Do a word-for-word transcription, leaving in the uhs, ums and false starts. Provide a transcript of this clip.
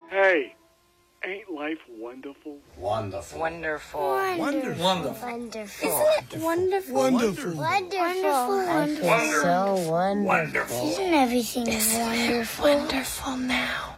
Hey, ain't life wonderful? Wonderful. Wonderful. Wonderful. Wonderful. Wonderful. Isn't it wonderful? Wonderful. Wonderful. I feel so wonderful. Wonderful. Isn't everything wonderful? Wonderful now.